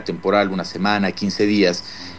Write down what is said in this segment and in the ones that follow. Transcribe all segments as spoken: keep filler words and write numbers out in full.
temporal, una semana, quince días,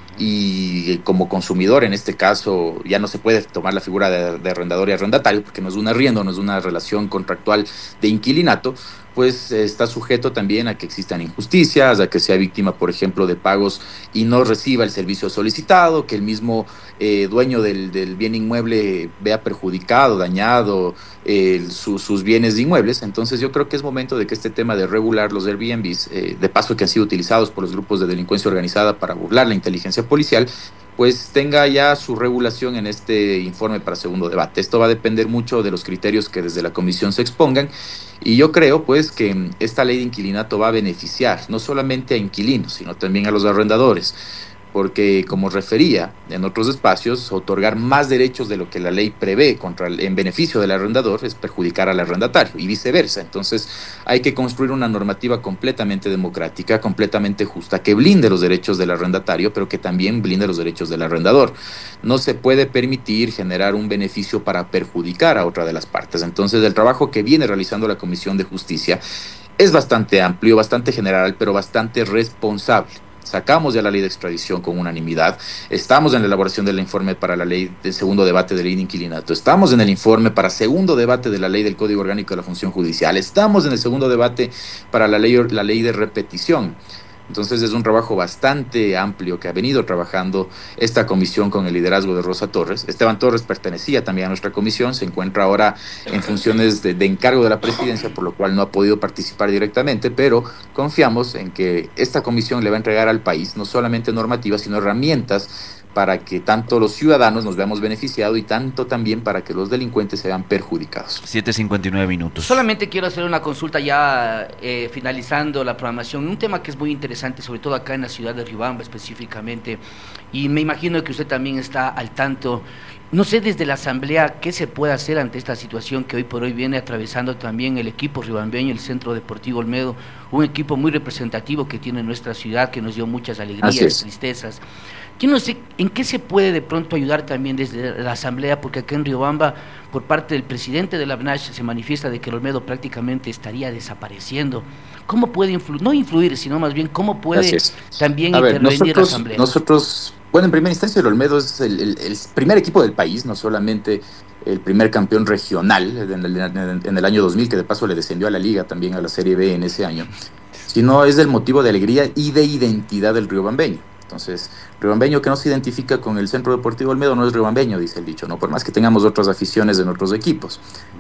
y como consumidor en este caso ya no se puede tomar la figura de, de arrendador y arrendatario porque no es un arriendo, no es una relación contractual de inquilinato, pues eh, está sujeto también a que existan injusticias, a que sea víctima, por ejemplo, de pagos y no reciba el servicio solicitado, que el mismo eh, dueño del, del bien inmueble vea perjudicado, dañado eh, su, sus bienes inmuebles. Entonces yo creo que es momento de que este tema de regular los Airbnbs, eh, de paso que han sido utilizados por los grupos de delincuencia organizada para burlar la inteligencia policial, pues tenga ya su regulación en este informe para segundo debate. Esto va a depender mucho de los criterios que desde la comisión se expongan, y yo creo pues que esta ley de inquilinato va a beneficiar no solamente a inquilinos, sino también a los arrendadores, porque como refería en otros espacios, otorgar más derechos de lo que la ley prevé contra el, en beneficio del arrendador es perjudicar al arrendatario y viceversa. Entonces hay que construir una normativa completamente democrática, completamente justa, que blinde los derechos del arrendatario, pero que también blinde los derechos del arrendador. No se puede permitir generar un beneficio para perjudicar a otra de las partes. Entonces el trabajo que viene realizando la Comisión de Justicia es bastante amplio, bastante general, pero bastante responsable. Sacamos ya la ley de extradición con unanimidad, estamos en la elaboración del informe para la ley del segundo debate de ley de inquilinato, estamos en el informe para segundo debate de la ley del Código Orgánico de la Función Judicial, estamos en el segundo debate para la ley, la ley de repetición. Entonces es un trabajo bastante amplio que ha venido trabajando esta comisión con el liderazgo de Rosa Torres. Esteban Torres pertenecía también a nuestra comisión, se encuentra ahora en funciones de, de encargo de la presidencia, por lo cual no ha podido participar directamente, pero confiamos en que esta comisión le va a entregar al país no solamente normativas, sino herramientas para que tanto los ciudadanos nos veamos beneficiados y tanto también para que los delincuentes se vean perjudicados. siete cincuenta y nueve minutos. Solamente quiero hacer una consulta ya eh, finalizando la programación, un tema que es muy interesante, sobre todo acá en la ciudad de Riobamba específicamente, y me imagino que usted también está al tanto. No sé desde la Asamblea qué se puede hacer ante esta situación que hoy por hoy viene atravesando también el equipo riobambeño, el Centro Deportivo Olmedo, un equipo muy representativo que tiene nuestra ciudad, que nos dio muchas alegrías, tristezas. Yo no sé en qué se puede de pronto ayudar también desde la Asamblea, porque acá en Riobamba, por parte del presidente de la A B N A S, se manifiesta de que el Olmedo prácticamente estaría desapareciendo. ¿Cómo puede influir, no influir, sino más bien cómo puede también A ver, intervenir nosotros, la Asamblea? Nosotros, bueno, en primera instancia el Olmedo es el, el, el primer equipo del país, no solamente el primer campeón regional en el, en el año dos mil, que de paso le descendió a la Liga, también a la Serie B en ese año, sino es el motivo de alegría y de identidad del riobambeño. Entonces, riobambeño que no se identifica con el Centro Deportivo Olmedo no es riobambeño, dice el dicho, ¿no? Por más que tengamos otras aficiones en otros equipos.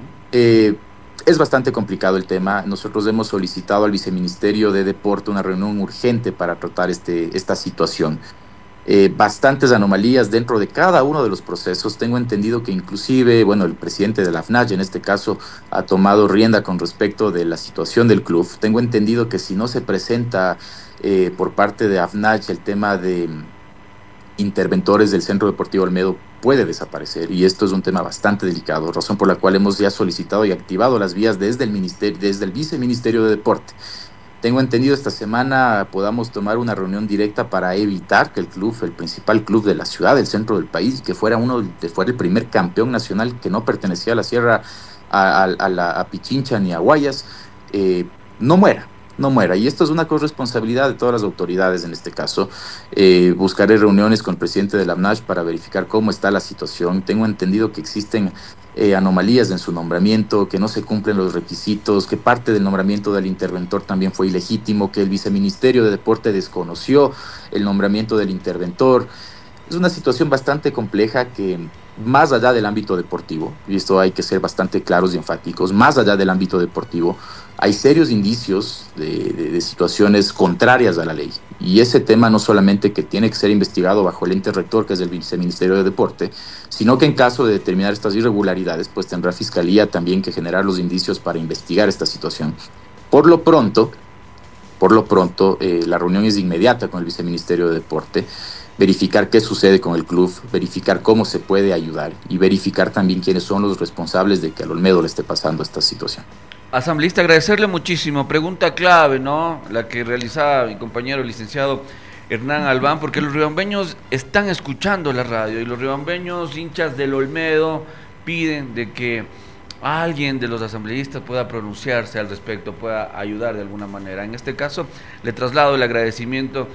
Eh, es bastante complicado el tema. Nosotros hemos solicitado al Viceministerio de Deporte una reunión urgente para tratar este, esta situación. Eh, bastantes anomalías dentro de cada uno de los procesos. Tengo entendido que inclusive, bueno, el presidente de la A F N A C en este caso ha tomado rienda con respecto de la situación del club. Tengo entendido que si no se presenta eh, por parte de A F N A C el tema de interventores del Centro Deportivo Olmedo, puede desaparecer, y esto es un tema bastante delicado, razón por la cual hemos ya solicitado y activado las vías desde el ministerio, desde el Viceministerio de Deporte. Tengo entendido esta semana podamos tomar una reunión directa para evitar que el club, el principal club de la ciudad, del centro del país, que fuera uno, que fuera el primer campeón nacional que no pertenecía a la Sierra, a, a, a, la, a Pichincha ni a Guayas, eh, no muera. no muera. Y esto es una corresponsabilidad de todas las autoridades en este caso. Eh, buscaré reuniones con el presidente de la A B N A S para verificar cómo está la situación. Tengo entendido que existen eh, anomalías en su nombramiento, que no se cumplen los requisitos, que parte del nombramiento del interventor también fue ilegítimo, que el Viceministerio de Deporte desconoció el nombramiento del interventor. Es una situación bastante compleja que, más allá del ámbito deportivo, y esto hay que ser bastante claros y enfáticos, más allá del ámbito deportivo, hay serios indicios de, de, de situaciones contrarias a la ley. Y ese tema no solamente que tiene que ser investigado bajo el ente rector, que es el Viceministerio de Deporte, sino que en caso de determinar estas irregularidades, pues tendrá Fiscalía también que generar los indicios para investigar esta situación. Por lo pronto, por lo pronto, eh, la reunión es inmediata con el Viceministerio de Deporte, verificar qué sucede con el club, verificar cómo se puede ayudar y verificar también quiénes son los responsables de que al Olmedo le esté pasando esta situación. Asambleísta, agradecerle muchísimo. Pregunta clave, ¿no? La que realizaba mi compañero el licenciado Hernán Albán, porque los riobambeños están escuchando la radio y los riobambeños, hinchas del Olmedo, piden de que alguien de los asambleístas pueda pronunciarse al respecto, pueda ayudar de alguna manera. En este caso, le traslado el agradecimiento